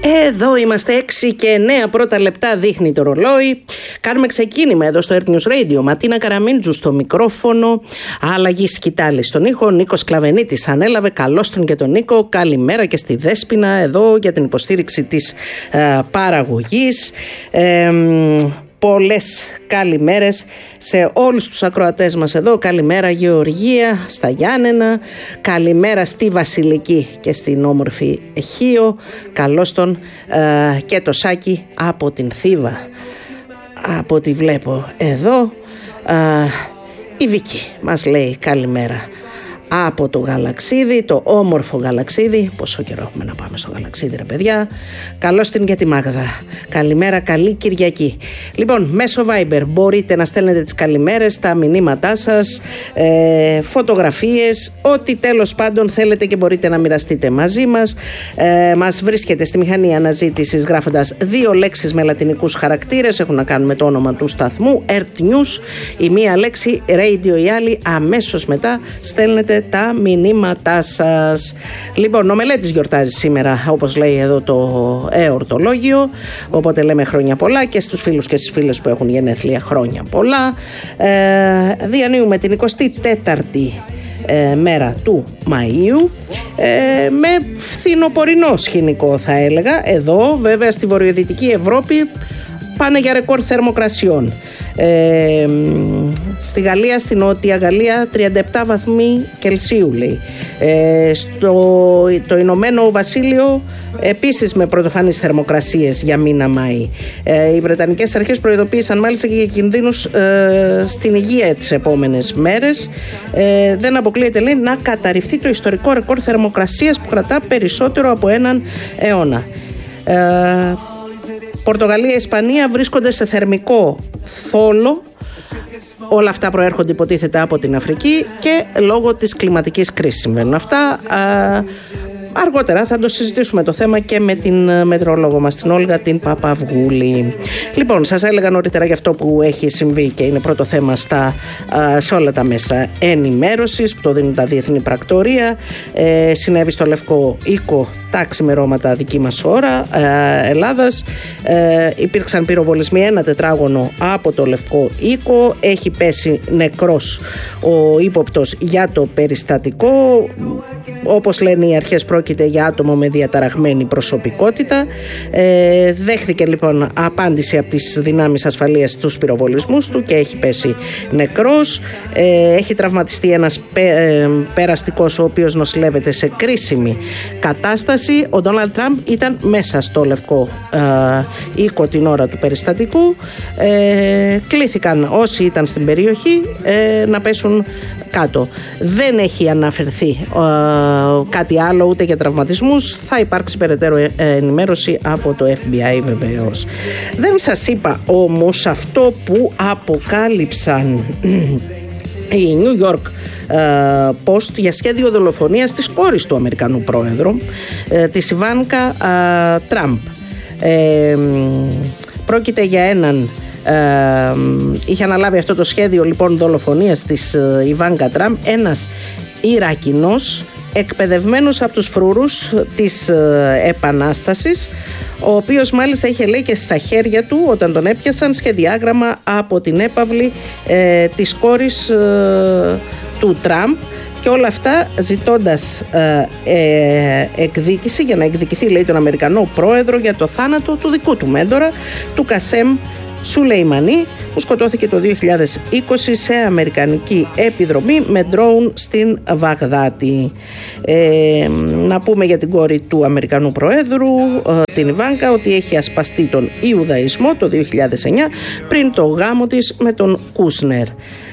Εδώ είμαστε 6 και 9 πρώτα λεπτά δείχνει το ρολόι. Κάνουμε ξεκίνημα εδώ στο Earth News Radio. Ματίνα Καραμίντζου στο μικρόφωνο, αλλαγή σκητάλη στον ήχο. Νίκος Κλαβενίτης ανέλαβε. Καλώς τον και τον Νίκο. Καλημέρα και στη Δέσποινα εδώ για την υποστήριξη της παραγωγής. Πολλές καλημέρες σε όλους τους ακροατές μας εδώ. Καλημέρα Γεωργία στα Γιάννενα, καλημέρα στη Βασιλική και στην όμορφη Εχείο. Καλώς τον και το Σάκη από την Θήβα. Από ό,τι βλέπω εδώ η Βίκη μας λέει καλημέρα από το Γαλαξίδι, το όμορφο Γαλαξίδι. Πόσο καιρό έχουμε να πάμε στο Γαλαξίδι ρε παιδιά. Καλώς την για τη Μάγδα. Καλημέρα, καλή Κυριακή. Λοιπόν, μέσω Viber μπορείτε να στέλνετε τις καλημέρες, τα μηνύματά σας, φωτογραφίες, ό,τι τέλος πάντων θέλετε και μπορείτε να μοιραστείτε μαζί μας. Μας βρίσκεται στη μηχανή αναζήτησης γράφοντας 2 λέξεις με λατινικούς χαρακτήρες, έχουν να κάνουν με το όνομα του σταθμού, Earth News, η μία λέξη Radio η άλλη, αμέσως μετά στέλνετε τα μηνύματά σας. Λοιπόν, ο Μελέτης γιορτάζει σήμερα, όπως λέει εδώ το εορτολόγιο, οπότε λέμε χρόνια πολλά και στους φίλους και στις φίλες που έχουν γενέθλια, χρόνια πολλά. Διανύουμε την 24η μέρα του Μαΐου με φθινοπορεινό σκηνικό θα έλεγα. Εδώ βέβαια στη βορειοδυτική Ευρώπη πάνε για ρεκόρ θερμοκρασιών. Στη Γαλλία, στη Νότια Γαλλία 37 βαθμοί Κελσίου λέει. Το Ηνωμένο Βασίλειο επίσης με πρωτοφανείς θερμοκρασίες για μήνα Μάη. Οι Βρετανικές αρχές προειδοποίησαν μάλιστα και για κινδύνους στην υγεία τις επόμενες μέρες. Δεν αποκλείεται λέει να καταρριφθεί το ιστορικό ρεκόρ θερμοκρασίας που κρατά περισσότερο από έναν αιώνα. Πορτογαλία, Ισπανία βρίσκονται σε θερμικό θόλο. Όλα αυτά προέρχονται υποτίθεται από την Αφρική και λόγω της κλιματικής κρίσης συμβαίνουν αυτά. Αργότερα θα το συζητήσουμε το θέμα και με την μετρολόγο μας, την Όλγα την Παπαυγούλη. Λοιπόν, σας έλεγα νωρίτερα για αυτό που έχει συμβεί και είναι πρώτο θέμα σε όλα τα μέσα ενημέρωσης που το δίνουν τα διεθνή πρακτορία. Συνέβη στο Λευκό Οίκο τα ξημερώματα δική μας ώρα Ελλάδας. Υπήρξαν πυροβολισμοί 1 τετράγωνο από το Λευκό Οίκο. Έχει πέσει νεκρός ο ύποπτος για το περιστατικό. Όπως λένε οι αρχές πρόκειται για άτομο με διαταραγμένη προσωπικότητα. Δέχθηκε λοιπόν απάντηση από τις δυνάμεις ασφαλείας στους πυροβολισμούς του και έχει πέσει νεκρός. Έχει τραυματιστεί ένας περαστικός ο οποίος νοσηλεύεται σε κρίσιμη κατάσταση. Ο Ντόναλντ Τραμπ ήταν μέσα στο Λευκό Οίκο την ώρα του περιστατικού. Κλήθηκαν όσοι ήταν στην περιοχή να πέσουν κάτω. Δεν έχει αναφερθεί κάτι άλλο ούτε για τραυματισμούς. Θα υπάρξει περαιτέρω ενημέρωση από το FBI βεβαίως. Δεν σας είπα όμως αυτό που αποκάλυψαν η New York Post για σχέδιο δολοφονίας της κόρης του Αμερικανού πρόεδρου, της Ιβάνκα Τραμπ. Πρόκειται για έναν είχε αναλάβει αυτό το σχέδιο λοιπόν δολοφονίας της Ιβάνκα Τραμπ ένας Ιρακινός εκπαιδευμένος από τους φρούρους της Επανάστασης, ο οποίος μάλιστα είχε λέει και στα χέρια του όταν τον έπιασαν σχεδιάγραμμα από την έπαυλη της κόρης του Τραμπ και όλα αυτά ζητώντας εκδίκηση για να εκδικηθεί λέει τον Αμερικανό πρόεδρο για το θάνατο του δικού του μέντορα, του Κασέμ Σουλεϊμανί, που σκοτώθηκε το 2020 σε αμερικανική επιδρομή με ντρόουν στην Βαγδάτη. Να πούμε για την κόρη του Αμερικανού Προέδρου, την Ιβάνκα, ότι έχει ασπαστεί τον Ιουδαϊσμό το 2009 πριν το γάμο της με τον Κούσνερ.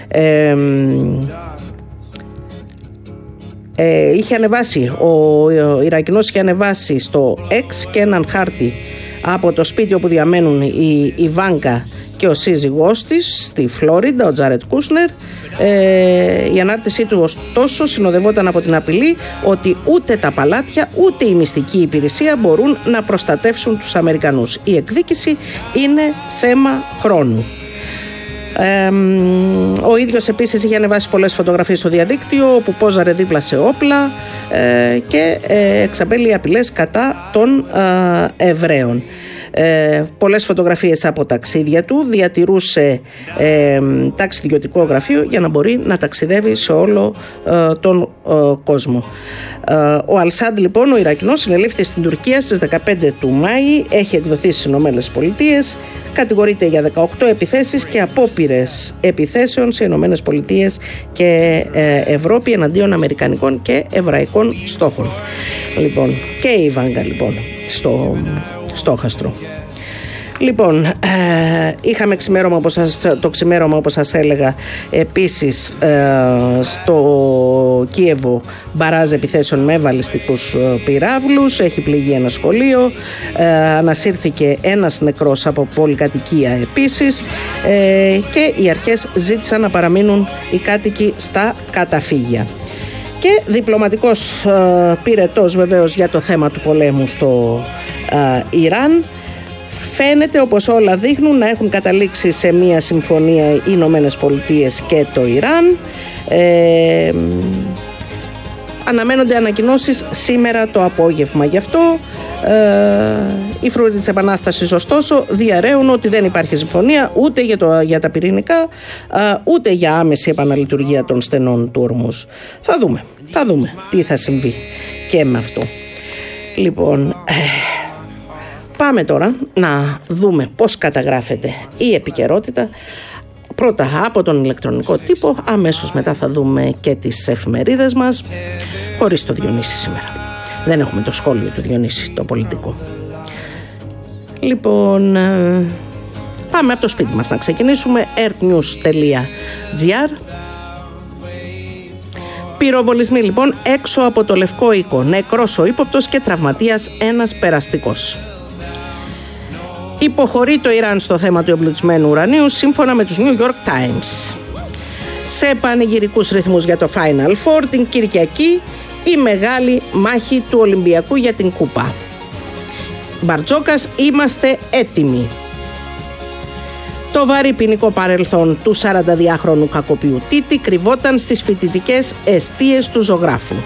Είχε ανεβάσει, ο Ιρακινός είχε ανεβάσει στο X και έναν χάρτη από το σπίτι όπου διαμένουν η Ιβάνκα και ο σύζυγός της στη Φλόριντα, ο Τζάρετ Κούσνερ. Η ανάρτησή του ωστόσο συνοδευόταν από την απειλή ότι ούτε τα παλάτια ούτε η μυστική υπηρεσία μπορούν να προστατεύσουν τους Αμερικανούς. Η εκδίκηση είναι θέμα χρόνου. Ο ίδιος επίσης είχε ανεβάσει πολλές φωτογραφίες στο διαδίκτυο όπου πόζαρε δίπλα σε όπλα και εξαπέλυε απειλές κατά των Εβραίων. Πολλές φωτογραφίες από ταξίδια του, διατηρούσε ταξιδιωτικό γραφείο για να μπορεί να ταξιδεύει σε όλο τον κόσμο. Ο Αλσάντ λοιπόν, ο Ιρακινός, συνελήφθη στην Τουρκία στις 15 του Μάη, έχει εκδοθεί στις Ηνωμένες Πολιτείες, κατηγορείται για 18 επιθέσεις και απόπειρες επιθέσεων σε Ηνωμένες Πολιτείες και Ευρώπη εναντίον αμερικανικών και εβραϊκών στόχων. Λοιπόν, και η Βάγκα λοιπόν στο στόχαστρο. Λοιπόν, είχαμε το ξημέρωμα όπως σας έλεγα επίσης στο Κίεβο μπαράζ επιθέσεων με βαλιστικούς πυράβλους, έχει πληγεί ένα σχολείο, ανασύρθηκε ένας νεκρός από πολυκατοικία επίσης και οι αρχές ζήτησαν να παραμείνουν οι κάτοικοι στα καταφύγια. Και διπλωματικός πυρετός βεβαίως για το θέμα του πολέμου στο Ιράν. Φαίνεται, όπως όλα δείχνουν, να έχουν καταλήξει σε μια συμφωνία οι Ηνωμένες Πολιτείες και το Ιράν. Αναμένονται ανακοινώσεις σήμερα το απόγευμα. Γι' αυτό οι φρουροί της Επανάστασης ωστόσο διαρρέουν ότι δεν υπάρχει συμφωνία ούτε για τα πυρηνικά ούτε για άμεση επαναλειτουργία των στενών του Ορμούζ. Θα δούμε τι θα συμβεί και με αυτό. Λοιπόν, πάμε τώρα να δούμε πώς καταγράφεται η επικαιρότητα. Πρώτα από τον ηλεκτρονικό τύπο, αμέσως μετά θα δούμε και τις εφημερίδες μας, χωρίς το Διονύση σήμερα. Δεν έχουμε το σχόλιο του Διονύση, το πολιτικό. Λοιπόν, πάμε από το σπίτι μας να ξεκινήσουμε. earthnews.gr. Πυροβολισμοί λοιπόν έξω από το Λευκό Οίκο. Νεκρός ο ύποπτος και τραυματίας ένας περαστικός. Υποχωρεί το Ιράν στο θέμα του εμπλουτισμένου ουρανίου σύμφωνα με τους New York Times. Σε πανηγυρικούς ρυθμούς για το Final Four την Κυριακή η μεγάλη μάχη του Ολυμπιακού για την Κούπα. Μπαρτζόκας, είμαστε έτοιμοι. Το βαρύ ποινικό παρελθόν του 42χρονου κακοποιού Τίτη κρυβόταν στις φοιτητικές εστίες του ζωγράφου.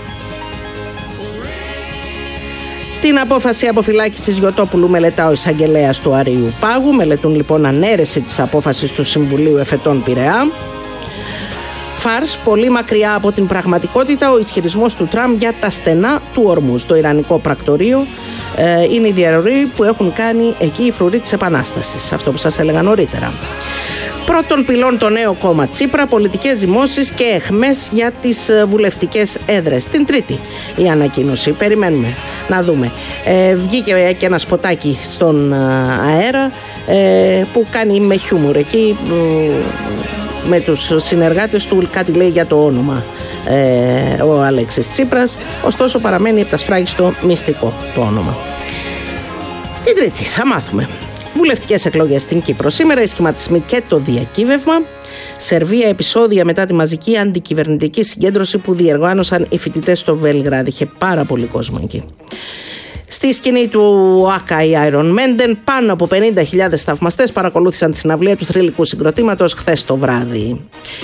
Την απόφαση αποφυλάκησης Γιωτόπουλου μελετά ο εισαγγελέας του Αρείου Πάγου. Μελετούν λοιπόν ανέρεση της απόφασης του Συμβουλίου Εφετών Πειραιά. Φάρς, πολύ μακριά από την πραγματικότητα, ο ισχυρισμός του Τραμπ για τα στενά του Ορμούζ. Το Ιρανικό πρακτορείο είναι η διαρροή που έχουν κάνει εκεί οι φρουροί της Επανάστασης. Αυτό που σας έλεγα νωρίτερα. Πρώτον πυλών το νέο κόμμα Τσίπρα, πολιτικές ζυμώσεις και αιχμές για τις βουλευτικές έδρες. Την Τρίτη η ανακοίνωση. Περιμένουμε να δούμε. Βγήκε και ένα σποτάκι στον αέρα που κάνει με χιούμορ. Εκεί με τους συνεργάτες του κάτι λέει για το όνομα ο Αλέξης Τσίπρας. Ωστόσο παραμένει επτασφράγιστο μυστικό το όνομα. Την Τρίτη θα μάθουμε. Βουλευτικές εκλογές στην Κύπρο. Σήμερα οι σχηματισμοί και το διακύβευμα. Σερβία, επεισόδια μετά τη μαζική αντικυβερνητική συγκέντρωση που διοργάνωσαν οι φοιτητές στο Βέλγραδ. Είχε πάρα πολύ κόσμο εκεί. Στη σκηνή του ΆΚΑ η Iron Maiden, πάνω από 50.000 θαυμαστές παρακολούθησαν τη συναυλία του θρυλικού συγκροτήματος χθες το βράδυ.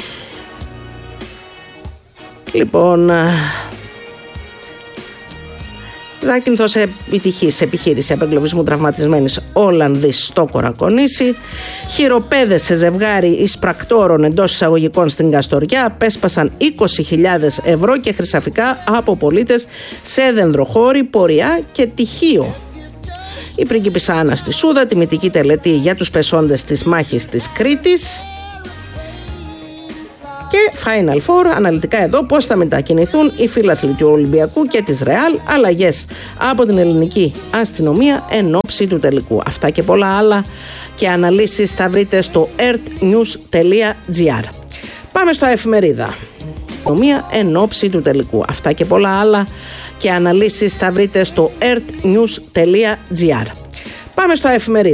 Λοιπόν, Ζάκυνθος επιτυχής επιχείρηση απεγκλωβισμού τραυματισμένης Ολλανδής στο Κορακονήσι. Χειροπέδεσε ζευγάρι εισπρακτόρων εντός εισαγωγικών στην Καστοριά. Απέσπασαν 20.000 ευρώ και χρυσαφικά από πολίτες σε δενδροχώρη, πορεία και τυχείο. Η πρίγκιπισσα Άννα στη Σούδα, τιμητική τελετή για τους πεσόντες της μάχης της Κρήτης. Και Final Four, αναλυτικά εδώ πώς θα μετακινηθούν οι φίλαθλοι του Ολυμπιακού και της Ρεάλ, αλλαγές από την ελληνική αστυνομία εν ώψη του τελικού. Αυτά και πολλά άλλα και αναλύσεις θα βρείτε στο earthnews.gr. Πάμε στο εφημερίδα. Αστυνομία εν ώψη του τελικού. Αυτά και πολλά άλλα και αναλύσεις θα βρείτε στο earthnews.gr. Πάμε στο εφημερίδα.